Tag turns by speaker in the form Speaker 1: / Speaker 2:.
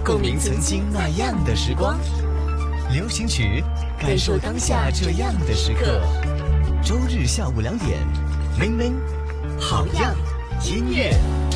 Speaker 1: 共鸣曾经那样的时光。流行曲，感受当下这样的时刻。周日下午2点，明明好样音乐。